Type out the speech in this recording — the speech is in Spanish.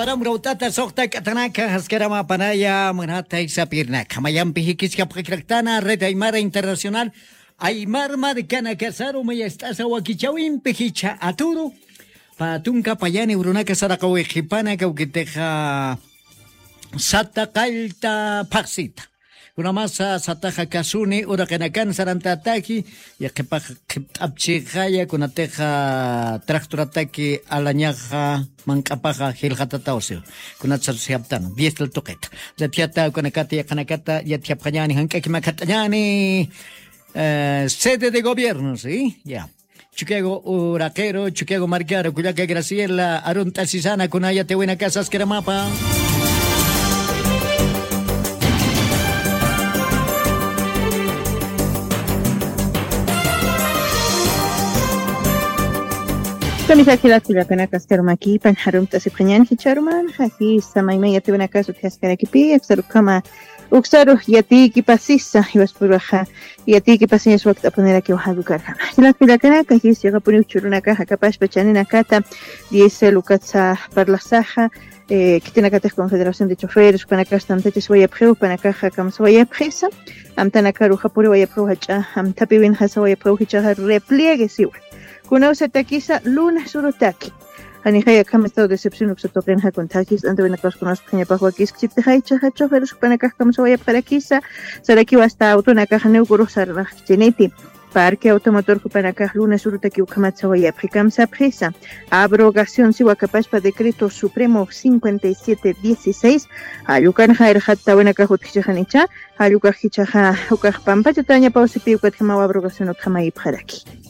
Param rautata sokta katanaka haskerama panaya manata isapirna. Kamayam pihikisca precractana red Aymara Internacional. Aymar marcana casaro me estás aguaquichawin pejicha aturo. Patunca payani urunaka sarakawe hipana kaukiteja sata kalta paxita. Una masa sataja kasuni ura kanakan sarantataki ya que apchigaya con ateja tractorataki alañaja mancapaja hilhatatausi con atsarsiaptano 10 del toqueta ya tiata con akati ya kanakata ya tiapanyani hankaki makatanyani sede de gobierno sí ya Chicago Uraquero, Chicago Marcaro, Cuyaca Graciela, Arunta Cisana, Kunaya Tehuina Casas Keramapa. Kamisa Kulakana Kaskarmaki, Panharum Tasipanyan, Hicharuman, Haki, Samaimaya Tevanakas, Kaskarakipi, Exarukama, Uxaru, Yatiki Pasisa, Yuaspuraja, Yatiki Pasis worked upon the Habukarha. Kulakana, Kahis, Yakapuni Churunaka, Hakapash, Pachaninakata, Diese Lukatsa, Parlasaja, Kitinakata Confederación de Choferes, Panacastan, Tetiswaya Pro, Panacaja, Kamswaya Presa, Amtanakaru Hapurwaya Prohacha, Amtapivin Hasawaya Prohicha, repliegue siwa. Kunausa takisa luna surotaki. Anihaya kam estado decepción uxotoqenha con takis ante venacas con aspaña pajuakis chitehaicha hachoferus panacas kam sawaya para kisa saraki hasta autonaka neuguru sarra cheneti. Parque automotor panacas luna surotaki ukamatsa prikam sa presa. Abrogación siwa capaz decreto supremo 5716. Ayukan jair hatta venacas utchihanicha. Ayuka hichaha ukah pampa chataña pausipi ukathama abrogación othamai paraki.